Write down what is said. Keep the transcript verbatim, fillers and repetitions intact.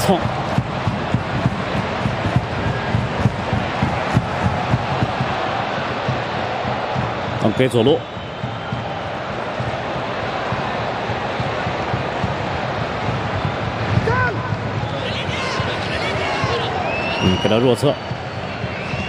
冲。 给左路，嗯，给他弱侧。